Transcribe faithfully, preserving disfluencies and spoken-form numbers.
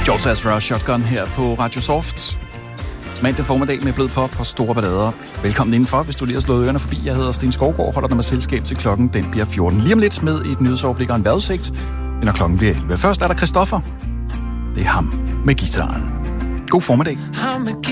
George Ezra Shotgun her på Radio Soft. Mandag formiddag med blød pop og store ballader. Velkommen indenfor, hvis du lige har slået ørerne forbi. Jeg hedder Sten Skovgaard, holder dig med selskab til klokken. Den bliver fjorten. Lige om lidt med et nyhedsoverblik og en vejrudsigt, når klokken bliver elleve. Først er der Christoffer. Det er ham med guitaren. God formiddag.